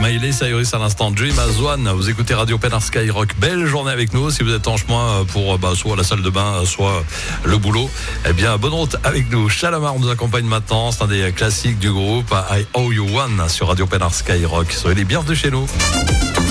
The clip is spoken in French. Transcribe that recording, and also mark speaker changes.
Speaker 1: Miley Cyrus à l'instant, Dream as One. Vous écoutez Radio Pénard Skyrock. Belle journée avec nous. Si vous êtes en chemin pour soit la salle de bain, soit le boulot, eh bien, bonne route avec nous. Shalamar nous accompagne maintenant. C'est un des classiques du groupe. I Owe You One sur Radio Pénard Skyrock. Soyez les bienvenus chez nous.